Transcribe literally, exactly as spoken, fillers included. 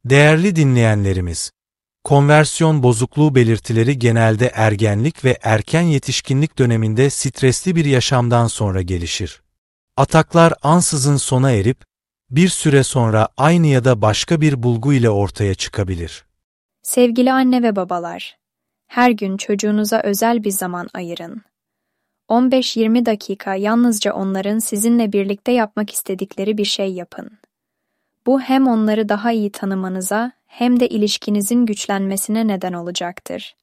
Değerli dinleyenlerimiz, konversiyon bozukluğu belirtileri genelde ergenlik ve erken yetişkinlik döneminde stresli bir yaşamdan sonra gelişir. Ataklar ansızın sona erip, bir süre sonra aynı ya da başka bir bulgu ile ortaya çıkabilir. Sevgili anne ve babalar, her gün çocuğunuza özel bir zaman ayırın. on beş yirmi dakika yalnızca onların sizinle birlikte yapmak istedikleri bir şey yapın. Bu hem onları daha iyi tanımanıza hem de ilişkinizin güçlenmesine neden olacaktır.